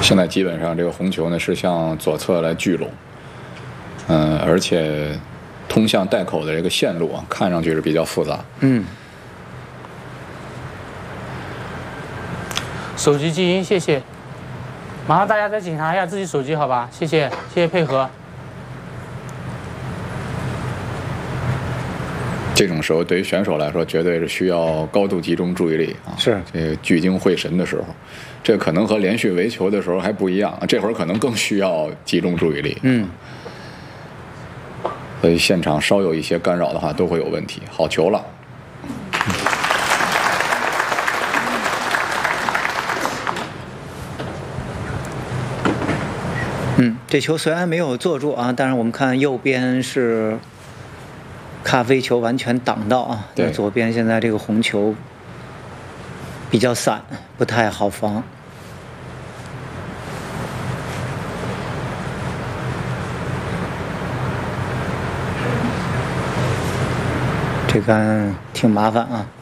现在基本上这个红球呢是向左侧来聚拢，而且通向袋口的这个线路啊，看上去是比较复杂。 手机静音，谢谢。马上大家再检查一下自己手机，好吧？谢谢，谢谢配合。 这种时候对于选手来说，绝对是需要高度集中注意力啊！ 是这个聚精会神的时候，这可能和连续围球的时候还不一样，这会儿可能更需要集中注意力。所以现场稍有一些干扰的话，都会有问题。好球了。 这球虽然没有坐住啊，但是我们看右边是咖啡球完全挡到啊， 对， 左边现在这个红球比较散，不太好防。这杆挺麻烦啊。